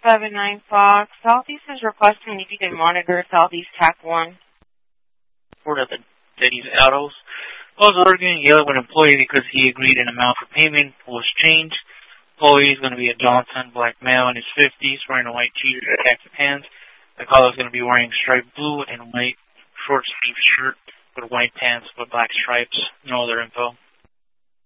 79 Fox. Southeast is requesting if you can monitor Southeast TAC 1. Report at the Denny's Autos. I was arguing yelling with an employee because he agreed an amount for payment was changed. Employee is going to be a Johnson, black male in his 50s, wearing a white t-shirt and khaki pants. The caller is going to be wearing striped blue and white short sleeve shirt with white pants with black stripes. No other info.